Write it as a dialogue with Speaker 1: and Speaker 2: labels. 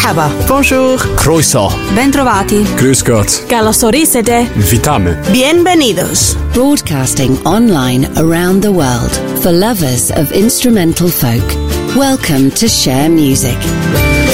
Speaker 1: Merhaba.
Speaker 2: Bonjour.
Speaker 3: Croeso.
Speaker 2: Bentrovati.
Speaker 3: Grüß Gott.
Speaker 2: Καλωσορίσετε.
Speaker 3: Witamy.
Speaker 1: Bienvenidos.
Speaker 4: Broadcasting online around the world for lovers of instrumental folk. Welcome to Share Music.